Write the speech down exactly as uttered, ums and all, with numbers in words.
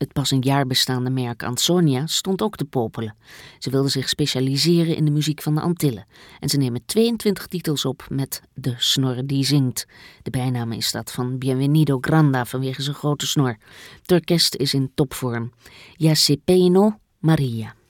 Het pas een jaar bestaande merk Ansonia stond ook te popelen. Ze wilden zich specialiseren in de muziek van de Antillen. En ze nemen tweeëntwintig titels op met De Snor die Zingt. De bijnaam is dat van Bienvenido Granda vanwege zijn grote snor. Het orkest is in topvorm. Ya se peinó Maria.